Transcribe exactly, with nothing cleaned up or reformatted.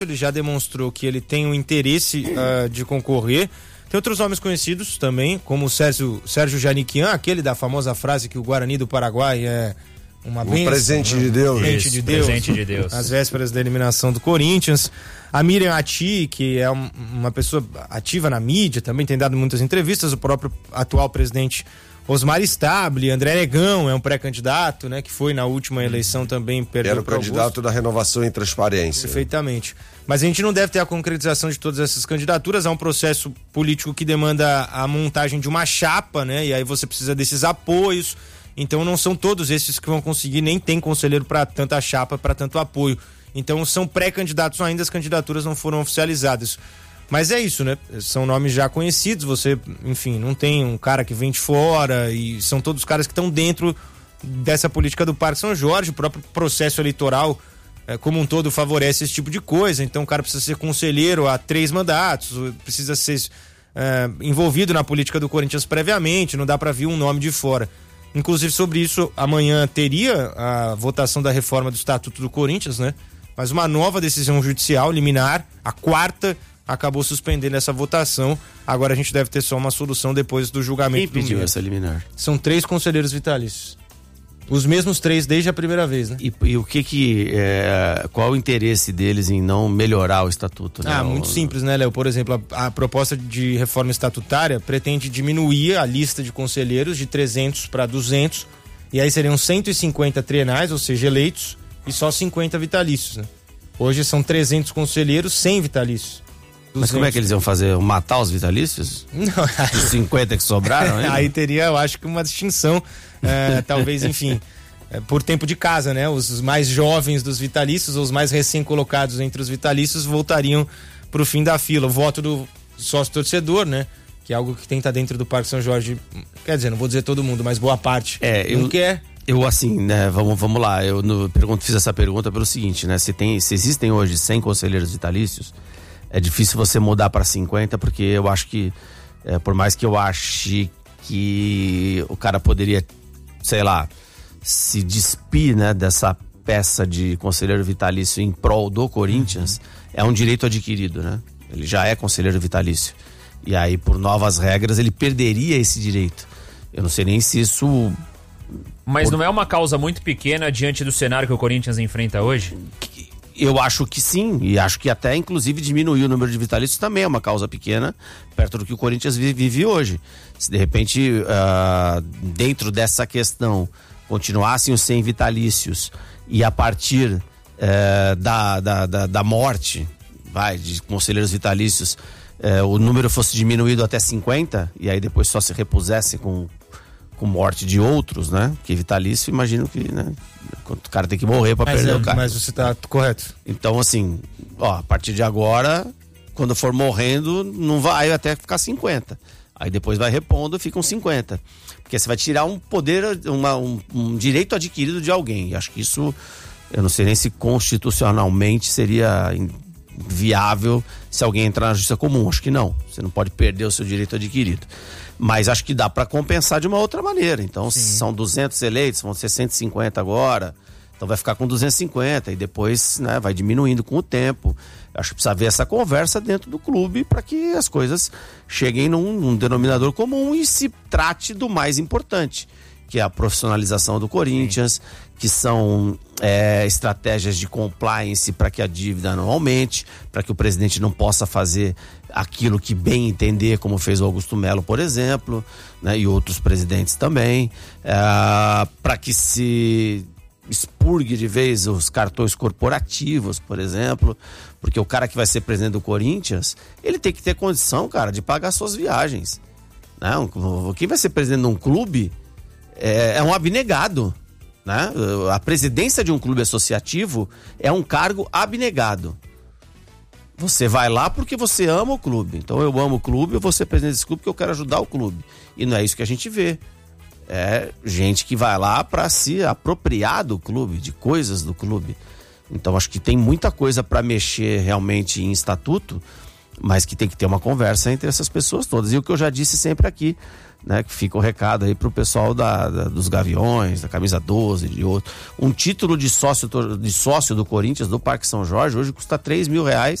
ele já demonstrou que ele tem o interesse uh, de concorrer. Tem outros nomes conhecidos também, como o Sérgio, Sérgio Janiquian, aquele da famosa frase que o Guarani do Paraguai é uma bênção. Um presente de Deus. Presente de Deus. Presente de Deus. Às vésperas da eliminação do Corinthians. A Miriam Ati, que é um, uma pessoa ativa na mídia, também tem dado muitas entrevistas. O próprio atual presidente Osmar Stabile, André Negão é um pré-candidato, né? Que foi na última eleição também, perdeu. Era o candidato da Renovação e Transparência. Perfeitamente. Mas a gente não deve ter a concretização de todas essas candidaturas. Há um processo político que demanda a montagem de uma chapa, né? E aí você precisa desses apoios. Então não são todos esses que vão conseguir, nem tem conselheiro para tanta chapa, para tanto apoio. Então são pré-candidatos ainda, as candidaturas não foram oficializadas. Mas é isso, né? São nomes já conhecidos, você, enfim, não tem um cara que vem de fora, e são todos caras que estão dentro dessa política do Parque São Jorge. O próprio processo eleitoral, é, como um todo, favorece esse tipo de coisa. Então o cara precisa ser conselheiro há três mandatos, precisa ser é, envolvido na política do Corinthians previamente, não dá para vir um nome de fora. Inclusive sobre isso, amanhã teria a votação da reforma do Estatuto do Corinthians, né? Mas uma nova decisão judicial liminar, a quarta, acabou suspendendo essa votação. Agora a gente deve ter só uma solução depois do julgamento. Quem pediu do essa liminar? São três conselheiros vitalícios. Os mesmos três desde a primeira vez, né? E, e o que que... É, qual o interesse deles em não melhorar o estatuto? Né? Ah, muito o... simples, né, Léo? Por exemplo, a, a proposta de reforma estatutária pretende diminuir a lista de conselheiros de trezentos para duzentos, e aí seriam cento e cinquenta trienais, ou seja, eleitos, e só cinquenta vitalícios, né? Hoje são trezentos conselheiros, cem vitalícios. duzentos. Mas como é que eles iam fazer? Matar os vitalícios? Não. Os cinquenta que sobraram? Hein? Aí teria, eu acho que uma distinção, é, talvez, enfim, é, por tempo de casa, né? Os mais jovens dos vitalícios, ou os mais recém-colocados entre os vitalícios, voltariam pro fim da fila. O voto do sócio-torcedor, né? Que é algo que tem que estar dentro do Parque São Jorge. Quer dizer, não vou dizer todo mundo, mas boa parte é, não eu... quer. Eu, assim, né, vamos, vamos lá, eu no, pergunto, fiz essa pergunta pelo seguinte, né, se, tem, se existem hoje cem conselheiros vitalícios, é difícil você mudar para cinquenta, porque eu acho que, é, por mais que eu ache que o cara poderia, sei lá, se despir, né, dessa peça de conselheiro vitalício em prol do Corinthians, uhum. é um direito adquirido, né, ele já é conselheiro vitalício, e aí por novas regras ele perderia esse direito. Eu não sei nem se isso... Mas não é uma causa muito pequena diante do cenário que o Corinthians enfrenta hoje? Eu acho que sim, e acho que até inclusive diminuir o número de vitalícios também é uma causa pequena, perto do que o Corinthians vive hoje. Se de repente, uh, dentro dessa questão, continuassem os cem vitalícios e a partir uh, da, da, da, da morte, vai, de conselheiros vitalícios, uh, o número fosse diminuído até cinquenta, e aí depois só se repusesse com... com morte de outros, né? Que vitalício, imagino que, né? O cara tem que morrer pra mas perder é, o cara. Mas você tá correto. Então, assim, ó, a partir de agora, quando for morrendo, não vai até ficar cinquenta. Aí depois vai repondo e ficam cinquenta. Porque você vai tirar um poder, uma, um, um direito adquirido de alguém. E acho que isso, eu não sei nem se constitucionalmente seria viável se alguém entrar na justiça comum. Acho que não. Você não pode perder o seu direito adquirido. Mas acho que dá para compensar de uma outra maneira. Então, se são duzentos eleitos, vão ser cento e cinquenta agora. Então vai ficar com duzentos e cinquenta e depois, né, vai diminuindo com o tempo. Acho que precisa haver essa conversa dentro do clube para que as coisas cheguem num, num denominador comum e se trate do mais importante, que é a profissionalização do Corinthians, Sim. que são é, estratégias de compliance para que a dívida não aumente, para que o presidente não possa fazer aquilo que bem entender, como fez o Augusto Melo, por exemplo, né, e outros presidentes também, é, para que se expurgue de vez os cartões corporativos, por exemplo, porque o cara que vai ser presidente do Corinthians, ele tem que ter condição, cara, de pagar suas viagens. Não, quem vai ser presidente de um clube é, é um abnegado, né? A presidência de um clube associativo é um cargo abnegado. Você vai lá porque você ama o clube. Então eu amo o clube, eu vou ser presidente desse clube porque eu quero ajudar o clube. E não é isso que a gente vê. É gente que vai lá para se apropriar do clube, de coisas do clube. Então acho que tem muita coisa para mexer realmente em estatuto, mas que tem que ter uma conversa entre essas pessoas todas. E o que eu já disse sempre aqui, né, que fica o recado aí pro pessoal da, da, dos Gaviões, da Camisa doze, de outro. Um título de sócio, de sócio do Corinthians, do Parque São Jorge, hoje custa três mil reais.